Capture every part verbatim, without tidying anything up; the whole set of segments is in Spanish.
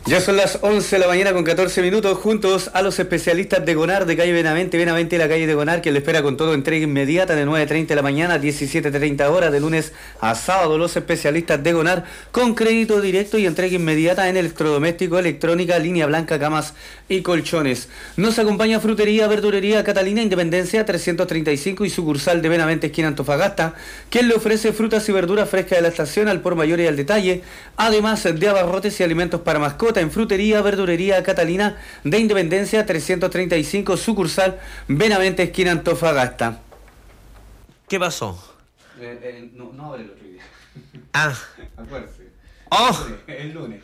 Ya son las once de la mañana con catorce minutos, juntos a los especialistas de Gonar de calle Benavente, Benavente la calle de Gonar, que le espera con todo entrega inmediata de nueve treinta de la mañana a diecisiete treinta horas, de lunes a sábado. Los especialistas de Gonar con crédito directo y entrega inmediata en electrodoméstico, electrónica, línea blanca, camas y colchones. Nos acompaña Frutería, Verdurería Catalina, Independencia trescientos treinta y cinco y sucursal de Benavente, esquina Antofagasta, quien le ofrece frutas y verduras frescas de la estación al por mayor y al detalle, además de abarrotes y alimentos para mascotas. En Frutería, Verdurería Catalina de Independencia trescientos treinta y cinco, sucursal Benavente, esquina Antofagasta. ¿Qué pasó? Eh, eh, no, no abre el otro día. Ah. Acuérdese. Oh. El lunes.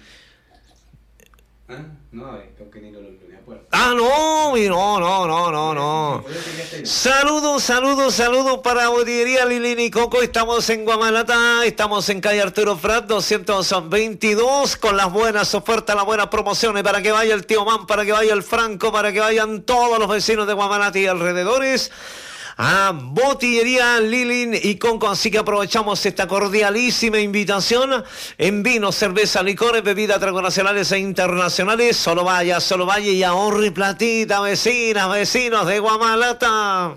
¿Ah? No abre, aunque ni lo lunes, acuérdese. Ah, no, no, no, no, no, no. Saludos, saludos, saludos para Botillería Lilín y Coco. Estamos en Guamalata, estamos en calle Arturo Prat doscientos veintidós con las buenas ofertas, las buenas promociones para que vaya el tío Man, para que vaya el Franco, para que vayan todos los vecinos de Guamalata y alrededores a Botillería Lilín y Coco. Así que aprovechamos esta cordialísima invitación en vino, cerveza, licores, bebidas nacionales e internacionales. Solo vaya, solo vaya y ahorre platita, vecinas, vecinos de Guamalata.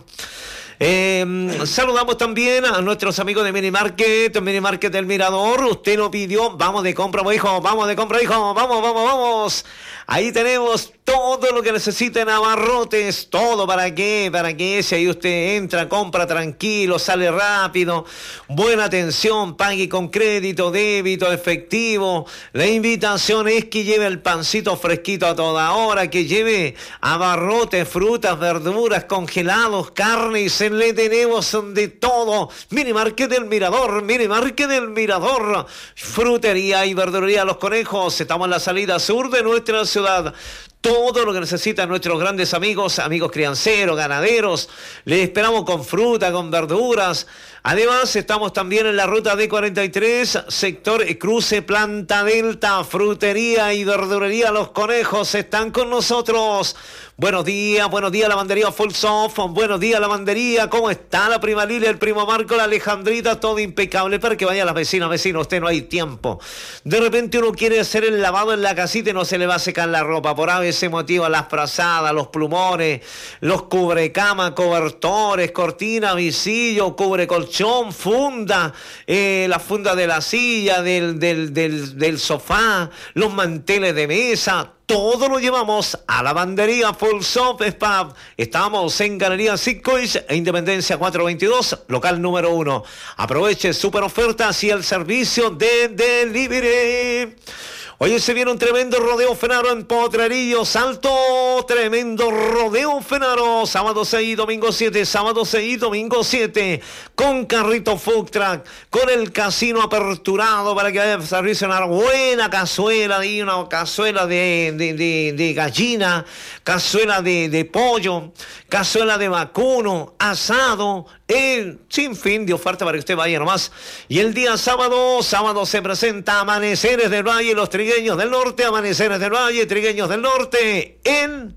Eh, saludamos también a nuestros amigos de Mini Market, Mini Market del Mirador. Usted lo pidió, vamos de compra, hijo, vamos de compra, hijo, vamos, vamos, vamos. Ahí tenemos todo lo que necesiten, abarrotes, todo. ¿Para qué? Para que si ahí usted entra, compra tranquilo, sale rápido, buena atención, pague con crédito, débito, efectivo. La invitación es que lleve el pancito fresquito a toda hora, que lleve abarrotes, frutas, verduras, congelados, carnes. Le tenemos de todo. Mini Market del Mirador, Mini Market del Mirador, frutería y verdulería Los Conejos. Estamos en la salida sur de nuestra ciudad. Todo lo que necesitan nuestros grandes amigos, amigos crianceros, ganaderos. Les esperamos con fruta, con verduras. Además, estamos también en la ruta D cuarenta y tres, sector cruce Planta Delta, frutería y verdulería Los Conejos. Están con nosotros. Buenos días, buenos días, lavandería Full Soft. Buenos días, lavandería. ¿Cómo está la prima Lilia, el primo Marco, la Alejandrita? Todo impecable para que vayan las vecinas, vecinos. Usted no hay tiempo. De repente uno quiere hacer el lavado en la casita y no se le va a secar la ropa. Por ese motivo, las frazadas, los plumones, los cubrecama, cobertores, cortina, visillo, cubre colchón, funda, eh, la funda de la silla, del, del, del, del sofá, los manteles de mesa. Todo lo llevamos a Lavandería Full Soft Spa. Estamos en Galería Sitcois e Independencia cuatrocientos veintidós, local número uno. Aproveche super ofertas y el servicio de delivery. Oye, se viene un tremendo rodeo Fenaro en Potrerillo Salto. Tremendo rodeo Fenaro. Sábado seis, domingo siete. Sábado seis, domingo siete. Con carrito food truck. Con el casino aperturado para que haya servicio una buena cazuela. De una cazuela de, de, de, de gallina. Cazuela de, de pollo. Cazuela de vacuno. Asado. El sinfín de oferta para que usted vaya nomás. Y el día sábado, sábado se presenta Amaneceres del Valle, los Trigueños del Norte, Amaneceres del Valle, Trigueños del Norte, en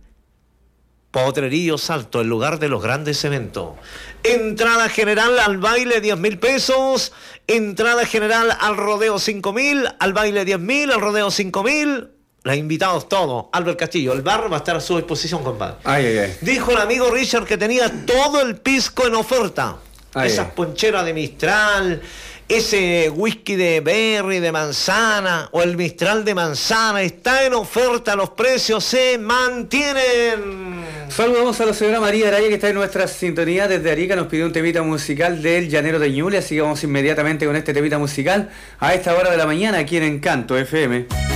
Potrerillo Salto, el lugar de los grandes eventos. Entrada general al baile diez mil pesos, entrada general al rodeo cinco mil, al baile diez mil, al rodeo cinco mil. Los invitados todos. Albert Castillo, el bar va a estar a su disposición, compadre. Ay, ay, ay. Dijo el amigo Richard que tenía todo el pisco en oferta. Ay, Esas ay. poncheras de Mistral, ese whisky de berry, de manzana, o el Mistral de manzana, está en oferta, los precios se mantienen. Saludamos a la señora María Araya, que está en nuestra sintonía desde Arica. Nos pidió un temita musical del Llanero de Ñuble, así que vamos inmediatamente con este temita musical a esta hora de la mañana aquí en Encanto F M.